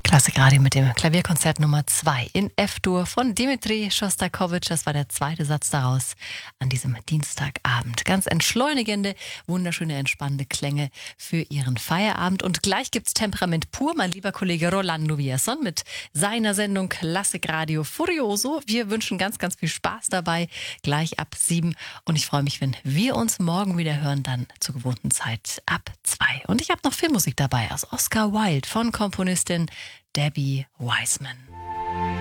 Klassikradio mit dem Klavierkonzert Nummer 2 in F-Dur von Dmitri Schostakowitsch. Das war der zweite Satz daraus an diesem Dienstagabend. Ganz entschleunigende, wunderschöne, entspannende Klänge für Ihren Feierabend. Und gleich gibt's Temperament pur, mein lieber Kollege Rolando Villazón mit seiner Sendung Klassikradio Furioso. Wir wünschen ganz, ganz viel Spaß dabei, gleich ab 7. Und ich freue mich, wenn wir uns morgen wieder hören, dann zur gewohnten Zeit ab 2. Und ich habe noch Filmmusik dabei aus Oscar Wilde von Komponistin Debbie Wiseman.